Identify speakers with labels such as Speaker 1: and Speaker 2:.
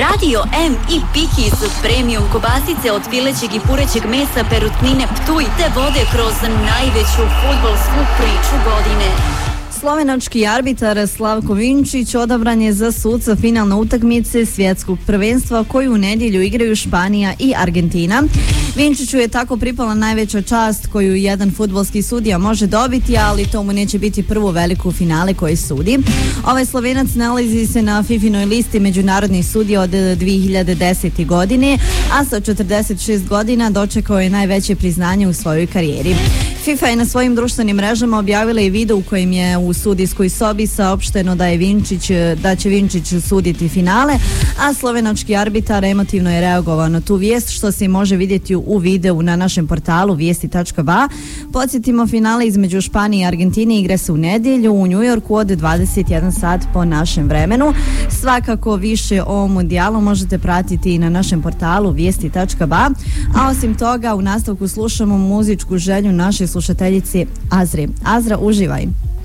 Speaker 1: Radio M i Piki su premium kobasice od pilećeg i purećeg mesa Perutnine Ptuj te vode kroz najveću fudbalsku priču godine.
Speaker 2: Slovenački arbitar Slavko Vinčić odabran je za suca finalne utakmice svjetskog prvenstva koju u nedjelju igraju Španija i Argentina. Vinčiću je tako pripala najveća čast koju jedan fudbalski sudija može dobiti, ali to mu neće biti prvo veliko finale koje sudi. Ovaj Slovenac nalazi se na FIFA-inoj listi međunarodnih sudija od 2010. godine, a sa 46 godina dočekao je najveće priznanje u svojoj karijeri. FIFA je na svojim društvenim mrežama objavila i video u kojem je u sudijskoj sobi saopšteno da će Vinčić suditi finale, a slovenački arbitar emotivno je reagovao na tu vijest, što se može vidjeti u videu na našem portalu vijesti.ba. Podsjetimo, finale između Španije i Argentine igra se u nedjelju u Njujorku od 21 sat po našem vremenu. Svakako više o mundijalu možete pratiti i na našem portalu vijesti.ba, a osim toga u nastavku slušamo muzičku želju naše slušateljice Azre. Azra, uživaj!